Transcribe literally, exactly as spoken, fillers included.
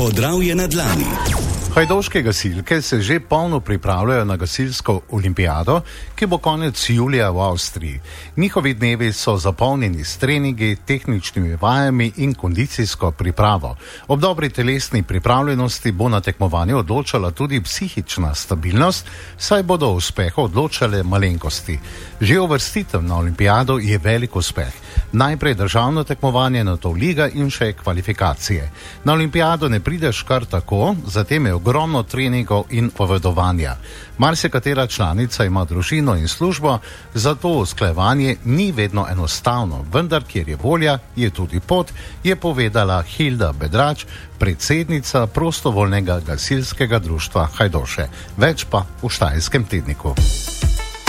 Podravje na dlani. Hajdovške gasilke se že polno pripravljajo na gasilsko olimpijado, ki bo konec julija v Avstriji. Njihovi dnevi so zapolnjeni s treningi, tehničnimi vajami in kondicijsko pripravo. Ob dobri telesni pripravljenosti bo na tekmovanju odločala tudi psihična stabilnost, saj bodo o uspehu odločale malenkosti. Že uvrstitev na olimpijado je velik uspeh. Najprej državno tekmovanje, nato liga in še kvalifikacije. Na olimpijado ne prideš kar tako, zatem je ogromno treningov in povedovanja. Marsikatera članica ima družino in službo, zato usklajevanje ni vedno enostavno, vendar kjer je volja, je tudi pot, je povedala Hilda Bedrač, predsednica prostovoljnega gasilskega društva Hajdovše. Več pa v Štajerskem tedniku.